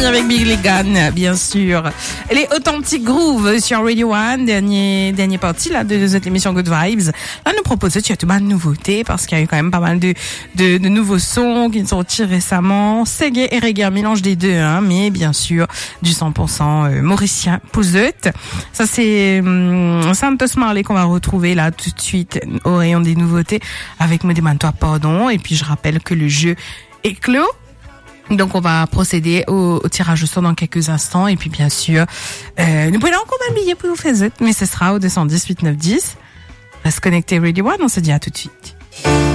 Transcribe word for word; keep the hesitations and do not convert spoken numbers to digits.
avec Billy Gunn, bien sûr. Les Authentic Groove sur Radio One, dernier, dernier partie, là, de cette émission Good Vibes. Là, nous proposons, tu as tout mal de nouveautés, parce qu'il y a eu quand même pas mal de, de, de nouveaux sons qui sont sortis récemment. Seggae et reggae, un mélange des deux, hein, mais bien sûr, du cent pour cent mauricien, Pouzet. Ça, c'est, hum, Santos Marley qu'on va retrouver, là, tout de suite, au rayon des nouveautés, avec Me demande-toi pardon. Et puis, je rappelle que le jeu est clos. Donc on va procéder au, au tirage au sort dans quelques instants et puis bien sûr euh, nous prenons encore un billet pour vous faire mais ce sera au deux cent dix huit neuf dix. Reste connecté Radio One, on se dit à tout de suite.